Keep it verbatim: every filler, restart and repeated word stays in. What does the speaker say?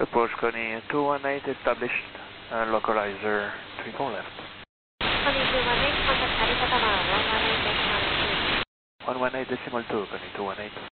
Approach Connie two one eight established, uh, localizer three four left. Connie two one eight, contact Harry Katamara one one eight decimal two. one one eight decimal two, Connie two one eight.